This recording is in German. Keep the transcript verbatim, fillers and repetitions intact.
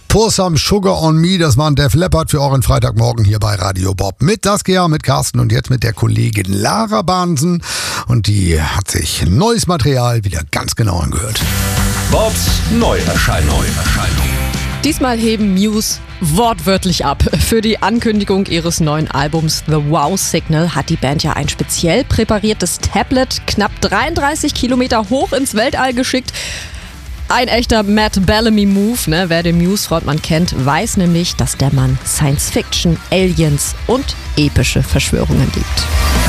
Pour Some Sugar on Me, das war ein Def Leppard für euren Freitagmorgen hier bei Radio Bob. Mit Saskia, mit Carsten und jetzt mit der Kollegin Lara Bahnsen. Und die hat sich neues Material wieder ganz genau angehört. Bobs Neuerscheinung. Diesmal heben Muse wortwörtlich ab. Für die Ankündigung ihres neuen Albums The Wow Signal hat die Band ja ein speziell präpariertes Tablet knapp dreiunddreißig Kilometer hoch ins Weltall geschickt. Ein echter Matt Bellamy-Move, ne? Wer den Muse-Frontmann kennt, weiß nämlich, dass der Mann Science-Fiction, Aliens und epische Verschwörungen liebt.